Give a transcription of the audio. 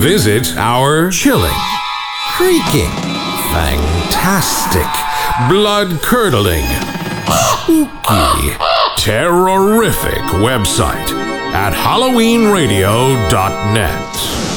Visit our chilling, freaking, fantastic, blood-curdling, spooky, terrorific website at HalloweenRadio.net.